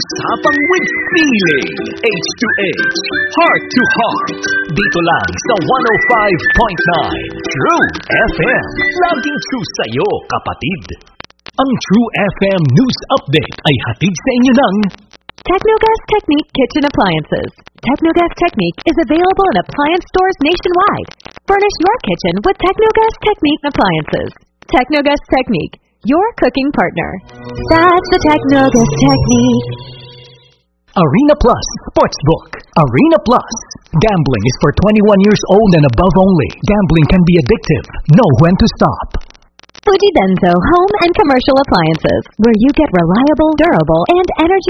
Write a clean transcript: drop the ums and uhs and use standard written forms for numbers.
Usapang with feeling. H2H. Heart to heart. Dito lang sa 105.9 True FM. Laging true sa'yo, kapatid. Ang True FM News Update ay hatid sa inyo ng Technogas Technique Kitchen Appliances. Technogas Technique is available in appliance stores nationwide. Furnish your kitchen with Technogas Technique appliances. Technogas Technique, your cooking partner. That's the Technogas Technique. Arena Plus Sportsbook. Arena Plus. Gambling is for 21 years old and above only. Gambling can be addictive. Know when to stop. Fujidenso Home and Commercial Appliances, where you get reliable, durable, and energy